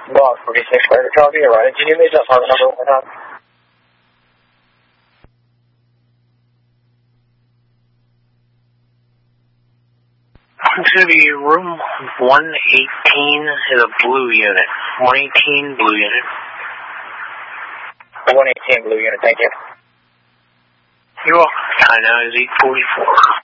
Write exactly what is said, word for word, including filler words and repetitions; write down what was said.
Block forty-six, Fire copy, alright. Can you make that part number one more time? It's going to be room one eighteen is a blue unit. one eighteen blue unit. one eighteen blue unit, thank you. You're welcome. Time now is eight forty-four.